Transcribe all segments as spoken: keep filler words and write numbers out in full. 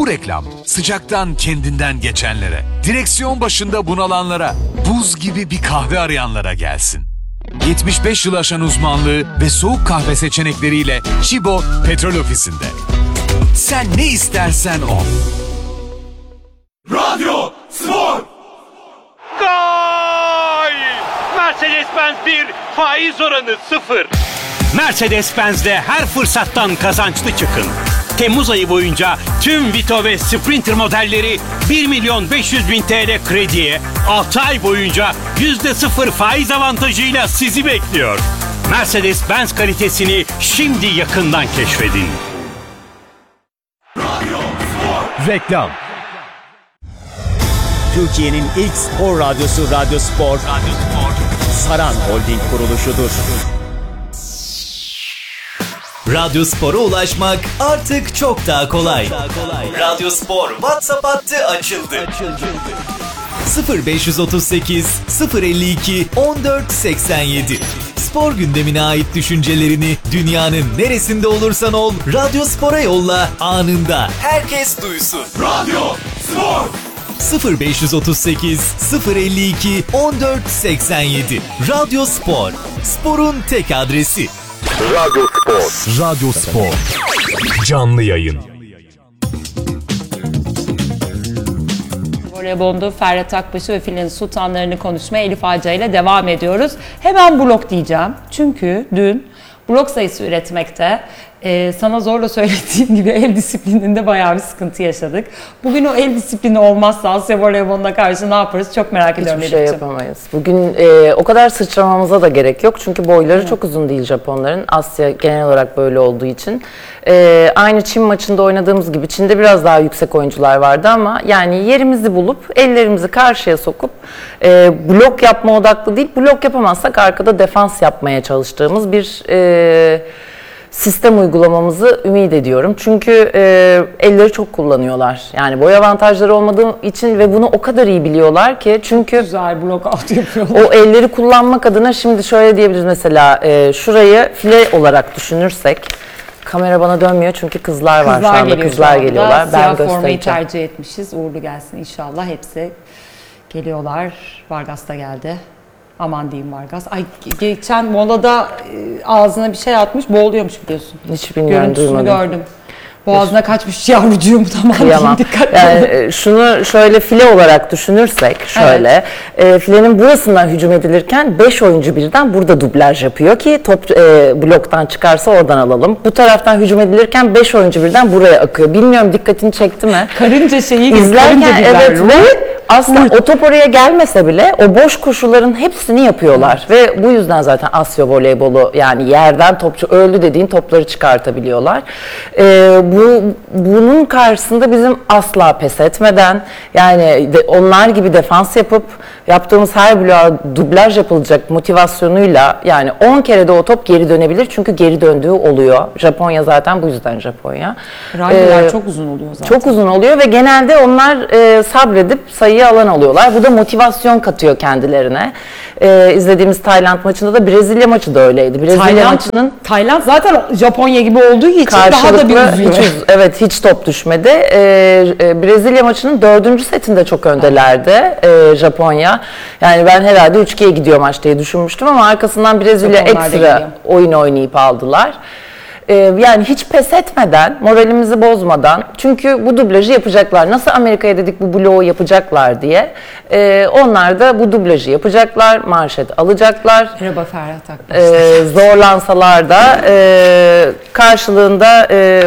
Bu reklam sıcaktan kendinden geçenlere, direksiyon başında bunalanlara, buz gibi bir kahve arayanlara gelsin. yetmiş beş yıl aşan uzmanlığı ve soğuk kahve seçenekleriyle Chibo Petrol Ofisi'nde. Sen ne istersen o. Radyo Spor! Gol! Mercedes-Benz bir, faiz oranı sıfır. Mercedes-Benz'de her fırsattan kazançlı çıkın. Temmuz ayı boyunca tüm Vito ve Sprinter modelleri bir milyon beş yüz bin T L krediye, altı ay boyunca yüzde sıfır faiz avantajıyla sizi bekliyor. Mercedes-Benz kalitesini şimdi yakından keşfedin. Radyo Spor! Reklam. Türkiye'nin ilk spor radyosu Radyo Spor, Radyo Spor, Saran Holding kuruluşudur. Radyo Spor'a ulaşmak artık çok daha kolay. Radyo Spor WhatsApp hattı açıldı. sıfır beş otuz sekiz sıfır elli iki on dört seksen yedi. Spor gündemine ait düşüncelerini dünyanın neresinde olursan ol Radyo Spor'a yolla, anında herkes duysun. Radyo Spor! sıfır beş otuz sekiz sıfır elli iki on dört seksen yedi. Radyo Spor, sporun tek adresi. Radyo Spor. Radyo Spor. Canlı yayın. Voleybolda Ferhat Akbaş'ı ve Filin Sultanlarını konuşmaya Elif Ağca ile devam ediyoruz. Hemen blok diyeceğim. Çünkü dün blok sayısı üretmekte e, sana zorla söylediğim gibi el disiplininde bayağı bir sıkıntı yaşadık. Bugün o el disiplini olmazsa Asya voleyboluna karşı ne yaparız çok merak ediyorum. Hiçbir şey Elif'ciğim. yapamayız. Bugün e, o kadar sıçramamıza da gerek yok. Çünkü boyları Hı. çok uzun değil Japonların. Asya genel olarak böyle olduğu için. E, aynı Çin maçında oynadığımız gibi Çin'de biraz daha yüksek oyuncular vardı ama yani yerimizi bulup ellerimizi karşıya sokup e, blok yapma odaklı değil, blok yapamazsak arkada defans yapmaya çalıştığımız bir e, sistem uygulamamızı ümit ediyorum. Çünkü e, elleri çok kullanıyorlar. Yani boy avantajları olmadığı için ve bunu o kadar iyi biliyorlar ki. Çünkü güzel blok altı yapıyorlar. O elleri kullanmak adına şimdi şöyle diyebiliriz mesela e, şurayı file olarak düşünürsek. Kamera bana dönmüyor çünkü kızlar var kızlar şu anda. Geliyor kızlar şu anda. geliyorlar. Ben Siyah göstereceğim. formayı tercih etmişiz. Uğurlu gelsin inşallah. Hepsi geliyorlar. Vargas da geldi. Aman diyeyim Vargas. Ay geçen molada e, ağzına bir şey atmış. Boğuluyormuş biliyorsun. Hiç bilmiyorum, görüntüsünü duymadım. gördüm. Boğazına kaçmış yavrucuğum, tamam. Kıyamam. Yani şunu şöyle file olarak düşünürsek şöyle evet. e, filenin burasından hücum edilirken beş oyuncu birden burada dublaj yapıyor ki top e, bloktan çıkarsa oradan alalım. Bu taraftan hücum edilirken beş oyuncu birden buraya akıyor. Bilmiyorum dikkatini çekti mi? Karınca şeyi İzlerken karınca evet ve aslında o top oraya gelmese bile o boş koşuların hepsini yapıyorlar evet. Ve bu yüzden zaten Asya voleybolu yani yerden topçu öldü dediğin topları çıkartabiliyorlar. Ee, bu bunun karşısında bizim asla pes etmeden yani de, onlar gibi defans yapıp yaptığımız her bloğa dublaj yapılacak motivasyonuyla yani on kere de o top geri dönebilir çünkü geri döndüğü oluyor. Japonya zaten bu yüzden Japonya. Ralliler ee, çok uzun oluyor zaten. Çok uzun oluyor ve genelde onlar e, sabredip sayıyı alan alıyorlar. Bu da motivasyon katıyor kendilerine. Ee, izlediğimiz Tayland maçında da Brezilya maçı da öyleydi. Brezilya Tayland, maçının Tayland zaten Japonya gibi olduğu için daha da bir üzüyor. Hiç, evet hiç top düşmedi. Ee, Brezilya maçının dördüncü setinde çok öndelerdi e, Japonya. Yani ben herhalde üç ikiye gidiyor maç diye düşünmüştüm ama arkasından Brezilya ekstra oyun oynayıp aldılar. Yani hiç pes etmeden, moralimizi bozmadan çünkü bu dublajı yapacaklar. Nasıl Amerika'ya dedik bu bloğu yapacaklar diye. Ee, onlar da bu dublajı yapacaklar, manşet alacaklar. Merhaba Ferhat Akbaş. Ee, zorlansalar da e, karşılığında e,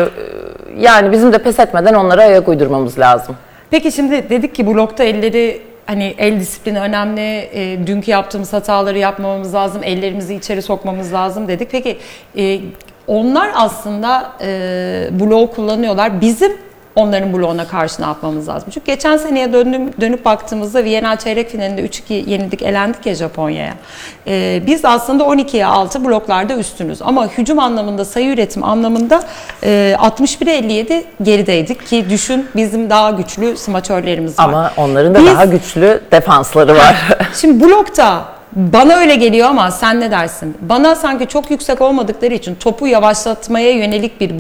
yani bizim de pes etmeden onlara ayak uydurmamız lazım. Peki şimdi dedik ki blokta elleri hani el disiplini önemli, e, dünkü yaptığımız hataları yapmamamız lazım, ellerimizi içeri sokmamız lazım dedik. Peki e, onlar aslında e, bloğu kullanıyorlar. Bizim onların bloğuna karşı ne yapmamız lazım? Çünkü geçen seneye dönüm, dönüp baktığımızda Viyana çeyrek finalinde üç iki yenildik, elendik ya Japonya'ya. E, biz aslında on ikiye altı bloklarda üstünüz. Ama hücum anlamında, sayı üretim anlamında e, altmış bire elli yedi gerideydik ki düşün bizim daha güçlü smaçörlerimiz var. Ama onların da biz, daha güçlü defansları var. Şimdi blokta bana öyle geliyor ama sen ne dersin? Bana sanki çok yüksek olmadıkları için topu yavaşlatmaya yönelik bir blok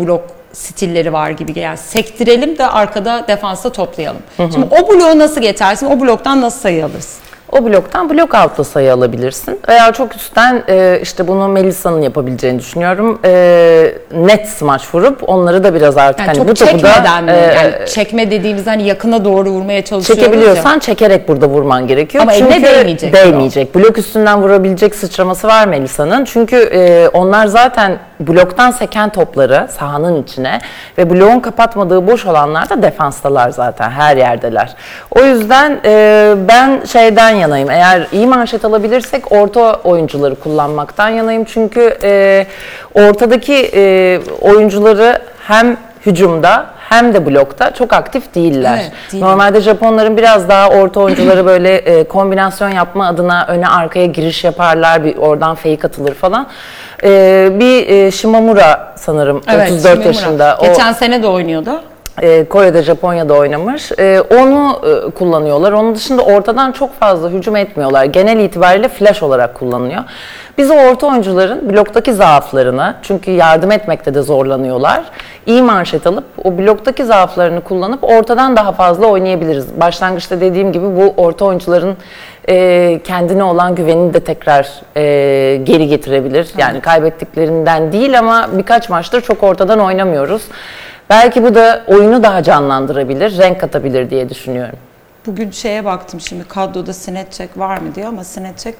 stilleri var gibi. Yani sektirelim de arkada defansta toplayalım. Şimdi o bloğu nasıl geçersin? O bloktan nasıl sayı alırsın? O bloktan blok altta sayı alabilirsin. Veya çok üstten e, işte bunu Melisa'nın yapabileceğini düşünüyorum. E, net smaç vurup onları da biraz artık Yani hani çok bu topu da çekmeden mi? e, Yani çekme dediğimiz hani yakına doğru vurmaya çalışıyoruz çekebiliyorsan ya. çekerek burada vurman gerekiyor. Ama Çünkü eline değmeyecek. Değmeyecek. Blok üstünden vurabilecek sıçraması var Melisa'nın. Çünkü e, onlar zaten bloktan seken topları sahanın içine ve bloğun kapatmadığı boş olanlarda defanstalar zaten. Her yerdeler. O yüzden e, ben şeyden yanayım. Eğer iyi manşet alabilirsek orta oyuncuları kullanmaktan yanayım. Çünkü e, ortadaki e, oyuncuları hem hücumda hem de blokta çok aktif değiller. Evet, değiller. Normalde Japonların biraz daha orta oyuncuları böyle e, kombinasyon yapma adına öne arkaya giriş yaparlar. Bir oradan fake atılır falan. E, bir e, Shimamura sanırım Evet, otuz dört Shimamura. yaşında. O, Geçen sene de oynuyordu. e, Kore'de, Japonya'da oynamış. E, onu e, kullanıyorlar. Onun dışında ortadan çok fazla hücum etmiyorlar. Genel itibariyle flash olarak kullanılıyor. Biz o orta oyuncuların bloktaki zaaflarını, çünkü yardım etmekte de zorlanıyorlar, iyi manşet alıp o bloktaki zaaflarını kullanıp ortadan daha fazla oynayabiliriz. Başlangıçta dediğim gibi bu orta oyuncuların e, kendine olan güvenini de tekrar e, geri getirebilir. Yani kaybettiklerinden değil ama birkaç maçtır çok ortadan oynamıyoruz. Belki bu da oyunu daha canlandırabilir, renk katabilir diye düşünüyorum. Bugün şeye baktım şimdi kadroda Sinetçek var mı diyor ama Sinetçek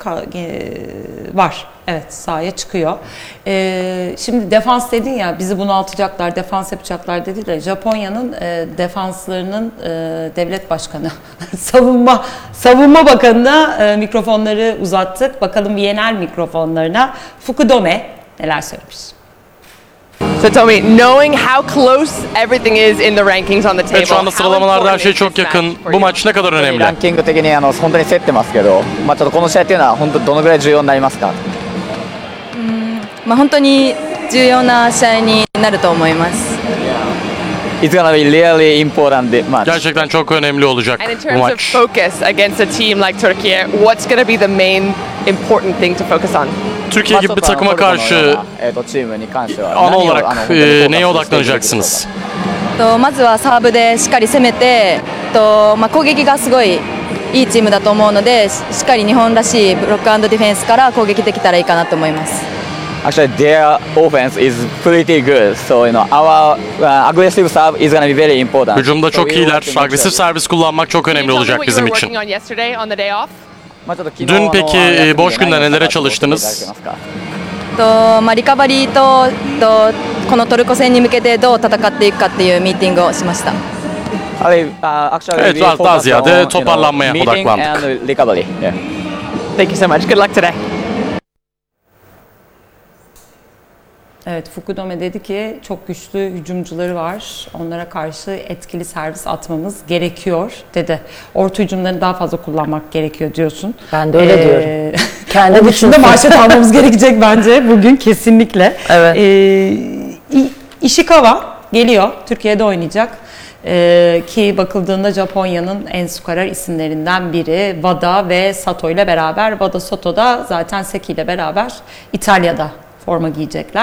var. Evet sahaya çıkıyor. E, şimdi defans dedin ya bizi bunaltacaklar, defans yapacaklar dediler. Japonya'nın e, defanslarının e, devlet başkanı, savunma savunma bakanına e, mikrofonları uzattık. Bakalım Viyener mikrofonlarına Fukudome neler söylemiş. So tell me, knowing how close everything is in the rankings on the table, Evet, şu anda how sıralamalarda her important şey is çok this yakın. match for Bu you? maç ne kadar ラ önemli? ンキング的にあの本当に競ってますけど、まあ、ちょっとこの試合っていうのは本当どのぐらい重要になりますか？ まあ、本当に重要な試合になると思います。 It's gonna be really important match. Gerçekten çok önemli olacak And in bu terms of maç. focus against a team like Turkey, what's going to be the main important thing to focus on? Türkiye gibi bir takıma karşı えっとチームに関しては ana 何をあの olarak 本当に e, フォーカスして neye いくべきですか？ と odaklanacaksınız? まずはサーブでしっかり攻めて、とまあ、攻撃がすごいいいチームだと思うので、ししっかり日本らしいブロック&ディフェンスから攻撃できたらいいかなと思います。 Actually, their offense is pretty good. So you know our uh, aggressive serve is gonna be very important. Hücumda So çok we will iyiler. have to make Agresif sure- servis kullanmak çok Can you önemli tell me olacak what you bizim were için. working on yesterday on the day off? まあちょっと昨日 Dün の peki あの休み boş で günde 何を nelere されたか教えていただけ çalıştınız? ますか？ とまあ、リカバリーととこのトルコ戦に向けてどう戦っていくかっていうミーティングをしました。 Ali, uh, actually, Evet, we daha- daha focused ziyade on, you know, toparlanmaya meeting odaklandık. and recovery. Yeah. Thank you so much. Good luck today. Evet, Fukudome dedi ki çok güçlü hücumcuları var. Onlara karşı etkili servis atmamız gerekiyor dedi. Orta hücumlarını daha fazla kullanmak gerekiyor diyorsun. Ben de öyle Ee, diyorum. Kendi Onun dışında düşünsün. manşet almamız gerekecek bence bugün kesinlikle. Evet. Ee, İ- Ishikawa geliyor. Türkiye'de oynayacak. Ee, ki bakıldığında Japonya'nın en skorer isimlerinden biri. Wada ve Sato ile beraber. Wada Sato da zaten Seki ile beraber İtalya'da forma giyecekler.